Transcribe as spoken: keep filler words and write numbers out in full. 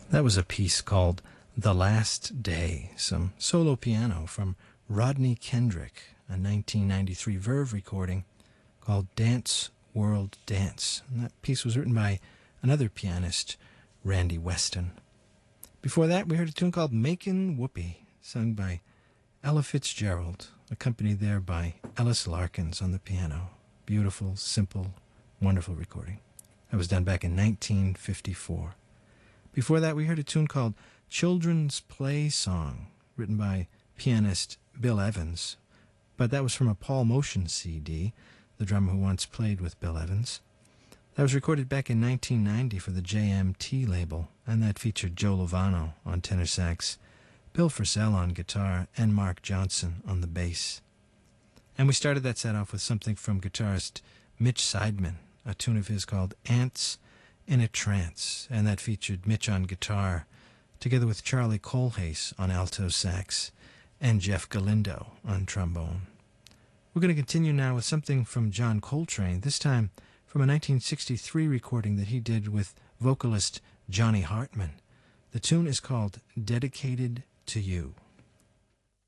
That was a piece called The Last Day, some solo piano from Rodney Kendrick, a nineteen ninety-three Verve recording called Dance World Dance. And that piece was written by another pianist, Randy Weston. Before that, we heard a tune called Makin' Whoopee, sung by Ella Fitzgerald, accompanied there by Ellis Larkins on the piano. Beautiful, simple, wonderful recording. That was done back in nineteen fifty-four. Before that, we heard a tune called Children's Play Song, written by pianist Bill Evans. But that was from a Paul Motion C D, the drummer who once played with Bill Evans. That was recorded back in nineteen ninety for the J M T label, and that featured Joe Lovano on tenor sax, Bill Frisell on guitar, and Mark Johnson on the bass. And we started that set off with something from guitarist Mitch Seidman, a tune of his called Ants in a Trance, and that featured Mitch on guitar, together with Charlie Colhase on alto sax, and Jeff Galindo on trombone. We're going to continue now with something from John Coltrane, this time from a nineteen sixty-three recording that he did with vocalist Johnny Hartman. The tune is called Dedicated to You.